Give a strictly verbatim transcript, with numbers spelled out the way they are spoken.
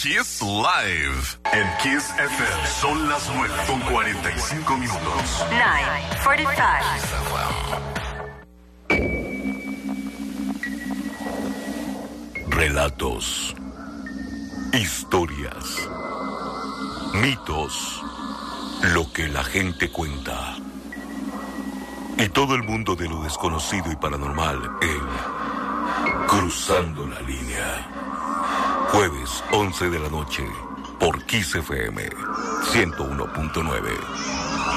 Kiss Live. En Kiss F M son las nueve con cuarenta y cinco minutos. nueve cuarenta y cinco. Relatos, historias, mitos, lo que la gente cuenta. Y todo el mundo de lo desconocido y paranormal en Cruzando la Línea. Jueves, once de la noche, por Kiss F M ciento uno punto nueve.